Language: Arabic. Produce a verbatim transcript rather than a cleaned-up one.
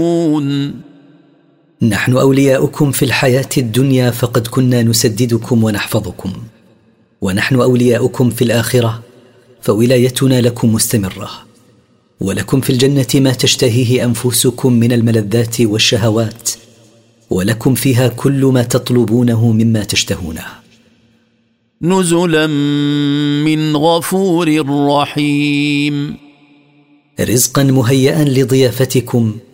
نحن أولياؤكم في الحياة الدنيا فقد كنا نسددكم ونحفظكم، ونحن أولياؤكم في الآخرة فولايتنا لكم مستمرة، ولكم في الجنة ما تشتهيه أنفسكم من الملذات والشهوات، ولكم فيها كل ما تطلبونه مما تشتهونه. نزلا من غفور رحيم. رزقا مهيئا لضيافتكم